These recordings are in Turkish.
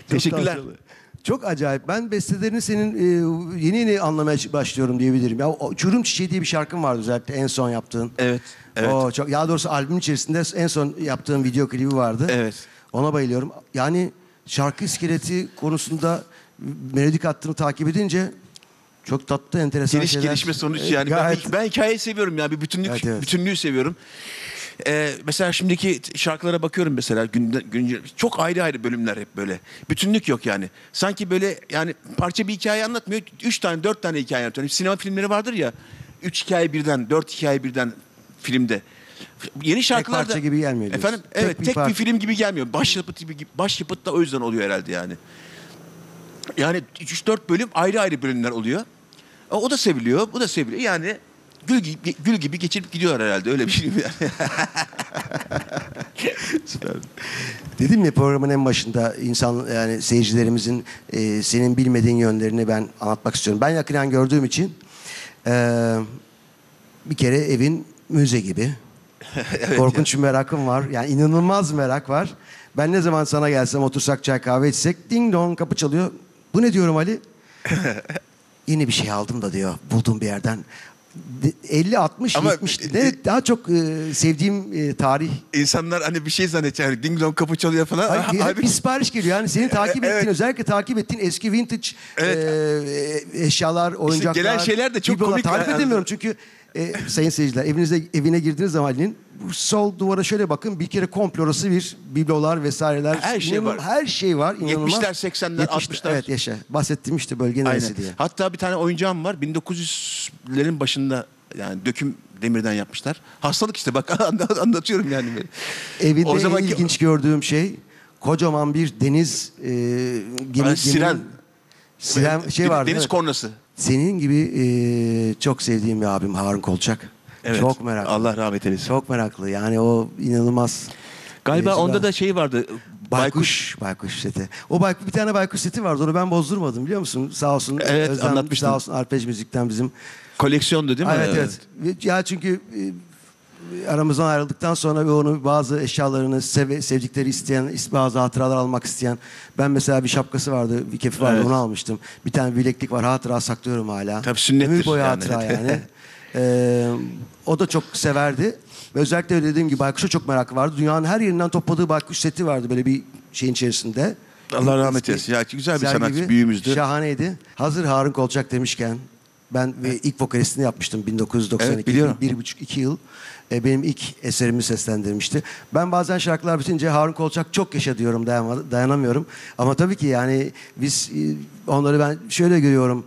Teşekkürler. tavsiye. Çok acayip. Ben bestelerini senin yeni yeni anlamaya başlıyorum diyebilirim. Ya Uçurum Çiçeği diye bir şarkın vardı özellikle en son yaptığın. Evet. Evet. O çok, ya doğrusu albüm içerisinde en son yaptığın video klibi vardı. Evet. Ona bayılıyorum. Yani şarkı iskeleti konusunda melodik hattını takip edince çok tatlı, enteresan Geliş şeyler. gelişme sonuç yani. Gayet. Ben hikayeyi seviyorum ya. Bir bütünlük, Evet, evet. bütünlüğü seviyorum. Mesela şimdiki şarkılara bakıyorum mesela çok ayrı ayrı bölümler hep böyle. Bütünlük yok yani. Sanki böyle yani parça bir hikaye anlatmıyor. 3 tane 4 tane hikaye anlatıyor. Sinema filmleri vardır ya. 3 hikaye birden, 4 hikaye birden filmde. Yeni şarkılarda parça gibi gelmiyor diyorsun. Efendim? Evet, tek bir parça. film gibi gelmiyor. Başyapıt da o yüzden oluyor herhalde yani. Yani 3-4 bölüm ayrı ayrı bölümler oluyor. O da seviliyor, bu da seviliyor. Yani gül gibi geçirip gidiyor herhalde. Öyle bir şey yani. Süper. Dedim ya programın en başında insan yani seyircilerimizin senin bilmediğin yönlerini ben anlatmak istiyorum. Ben yakından gördüğüm için bir kere evin müze gibi. Evet, Korkunç bir merakım var. Yani inanılmaz merak var. Ben ne zaman sana gelsem otursak çay kahve içsek ding dong kapı çalıyor. Bu ne diyorum Ali? Yeni bir şey aldım da diyor. Buldum bir yerden. 50, 60, Ama 70 daha çok sevdiğim tarih. İnsanlar hani bir şey zannedecek. Yani ding dong kapı çalıyor falan. Hep Abi, bir sipariş geliyor. Yani senin takip ettiğin, özellikle takip ettiğin eski vintage eşyalar, oyuncaklar. gelen şeyler de çok biblolar. komik Tarif yani. edemiyorum çünkü sayın seyirciler evine girdiğiniz zaman Ali'nin sol duvara şöyle bakın, bir kere komple orası bir biblolar vesaireler. Her şey var. Her şey var. İnanılmaz. 70'ler, 80'ler, 60'lar. Evet yaşa. Bahsettiğim işte bölge neresi aynen. diye. Hatta bir tane oyuncağım var. 1900'lerin başında yani döküm demirden yapmışlar. Hastalık işte bak anlatıyorum yani. Evinde O zamanki- en ilginç gördüğüm şey kocaman bir deniz Siren. Siren şey vardı. Deniz evet. kornası. Senin gibi çok sevdiğim bir abim Harun Kolçak. Evet. Çok meraklı. Allah rahmet eylesin. Çok meraklı. Yani o inanılmaz. Galiba Seyirciler- onda da şey vardı. Baykuş seti. Bir tane baykuş seti vardı. Onu ben bozdurmadım biliyor musun? Sağ olsun. Evet, Özlem, anlatmıştın. sağ olsun Arpej Müzik'ten bizim. Koleksiyondu değil mi? Evet. Ya çünkü aramızdan ayrıldıktan sonra onu bazı eşyalarını sevdikleri isteyen, bazı hatıralar almak isteyen. Ben mesela bir şapkası vardı, bir kefi vardı, Evet. onu almıştım. Bir tane bileklik var, hatıra saklıyorum hala. Tabii sünnettir Ömür boyu yani. hatıra yani. O da çok severdi. Ve özellikle dediğim gibi baykuşa çok merakı vardı. Dünyanın her yerinden topladığı baykuş seti vardı böyle bir şeyin içerisinde. Allah rahmet Eski eylesin. Ya güzel bir sergi sanatçı, gibi. büyüğümüzdü. Şahaneydi. Hazır Harun Kolçak demişken ben ilk vokalistini yapmıştım 1992. Evet, biliyorum. 1,5-2 yıl. Benim ilk eserimi seslendirmişti. Ben bazen şarkılar bitince Harun Kolçak çok yaşa diyorum, dayanamıyorum. Ama tabii ki yani biz onları ben şöyle görüyorum.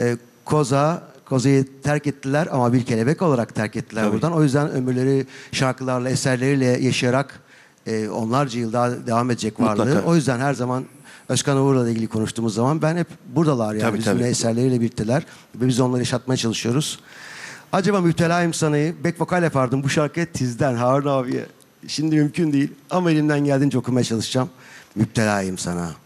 Koza'yı terk ettiler ama bir kelebek olarak terk ettiler Tabii. buradan. O yüzden ömürleri şarkılarla, eserleriyle yaşayarak onlarca yıl daha devam edecek varlığı. Mutlaka. O yüzden her zaman Özkan Uğur'la ilgili konuştuğumuz zaman ben hep buradalar yani. Tabii, Bizimle tabii. eserleriyle birlikteler. Ve biz onları yaşatmaya çalışıyoruz. Acaba Müptelayım Sana'yı back vokal yapardım bu şarkıya Tiz'den Harun abiye. Şimdi mümkün değil ama elimden geldiğince okumaya çalışacağım. Müptelayım Sana.